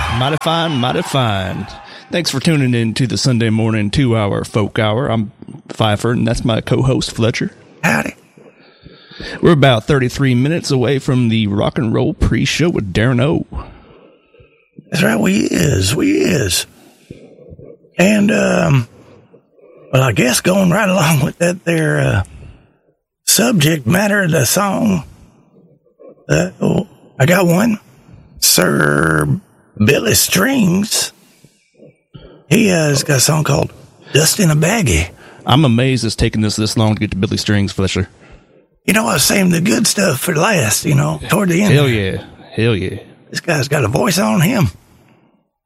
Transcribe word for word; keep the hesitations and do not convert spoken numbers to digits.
Mighty fine, mighty fine. Thanks for tuning in to the Sunday morning two-hour folk hour. I'm Pfeiffer, and that's my co-host, Fletcher. Howdy. We're about thirty-three minutes away from the rock and roll pre-show with Darren O. That's right, we is, we is. And, um, well, I guess going right along with that there uh, subject matter of the song, uh, oh, I got one. Sir Billy Strings, he uh, has got a song called Dust in a Baggie. I'm amazed it's taken this this long to get to Billy Strings, Fletcher. You know, I was saving the good stuff for last, you know, toward the end. Hell yeah. Hell yeah. This guy's got a voice on him.